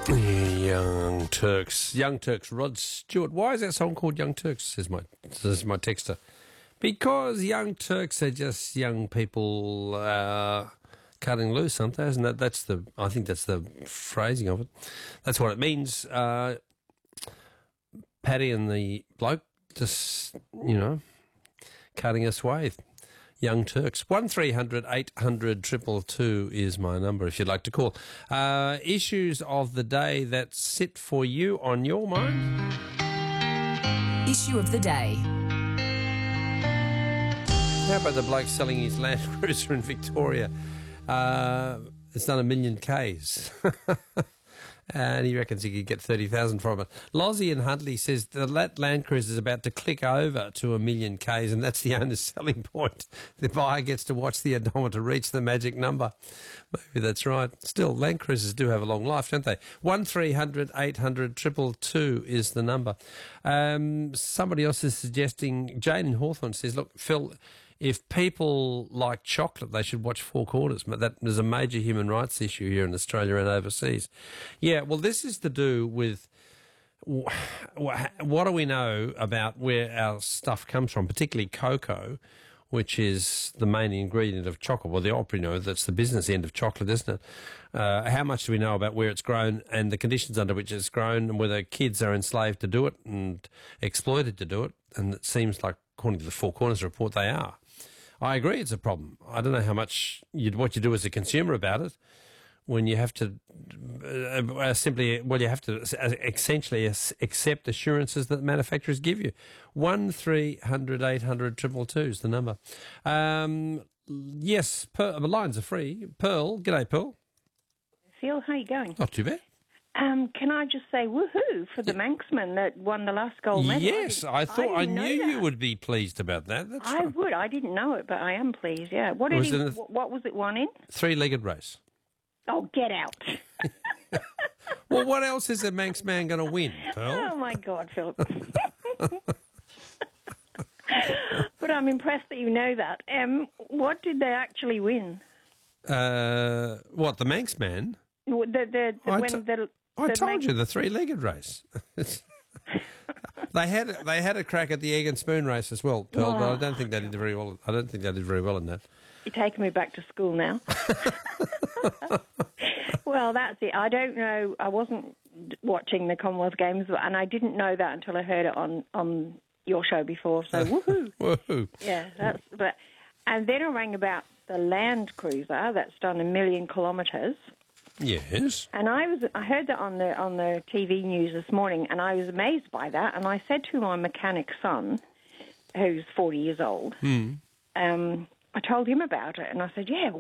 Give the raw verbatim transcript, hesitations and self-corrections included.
Young Turks. Young Turks. Rod Stewart. Why is that song called Young Turks, says my, says my texter. Because Young Turks are just young people uh, cutting loose, aren't they? Isn't that, that's the, I think that's the phrasing of it. That's what it means. Uh, Paddy and the bloke just, you know, cutting us away. Young Turks. one three hundred eight hundred two two two is my number if you'd like to call. Uh, issues of the day that sit for you on your mind? Issue of the day. How about the bloke selling his Land Cruiser in Victoria? Uh, it's done a million Ks. And he reckons he could get thirty thousand from it. Lozzie in Huntley says the Land Cruiser is about to click over to a million Ks, and that's the owner's selling point. The buyer gets to watch the odometer reach the magic number. Maybe that's right. Still, Land Cruisers do have a long life, don't they? one three hundred eight hundred two two two is the number. Um, somebody else is suggesting, Jane in Hawthorne says, look, Phil, if people like chocolate, they should watch Four Quarters. That is a major human rights issue here in Australia and overseas. Yeah, well, this is to do with what do we know about where our stuff comes from, particularly cocoa, which is the main ingredient of chocolate. Well, the opera, you know, that's the business end of chocolate, isn't it? Uh, how much do we know about where it's grown and the conditions under which it's grown and whether kids are enslaved to do it and exploited to do it? And it seems like, according to the Four Corners report, they are. I agree it's a problem. I don't know how much you'd, what you do as a consumer about it when you have to uh, uh, simply, well, you have to essentially accept assurances that manufacturers give you. one three hundred eight hundred two two two is the number. Um, yes, per, the lines are free. Pearl, g'day, Pearl. Phil, how you going? Not too bad. Um, can I just say woohoo for the Manxman that won the last gold medal? Yes, I, I thought I, I knew you would be pleased about that. That's I right. would. I didn't know it, but I am pleased. Yeah. What did Was he? it a- What, what was it won in? Three-legged race. Oh, get out! Well, what else is a Manx man going to win, Pearl? Oh my God, Phil. But I'm impressed that you know that. Um, what did they actually win? Uh, what, the Manx man? The the, the I when t- the, I the told Manx- you, the three-legged race. They had they had a crack at the egg and spoon race as well, Pearl, but I don't think they did very well. I don't think they did very well in that. You're taking me back to school now. Well, that's it. I don't know. I wasn't watching the Commonwealth Games, and I didn't know that until I heard it on, on your show before. So woohoo! Woohoo! Yeah, that's. But and then I rang about the Land Cruiser that's done a million kilometres. Yes. And I was I heard that on the on the T V news this morning, and I was amazed by that. And I said to my mechanic son, who's forty years old, Mm. um, I told him about it, and I said, "Yeah,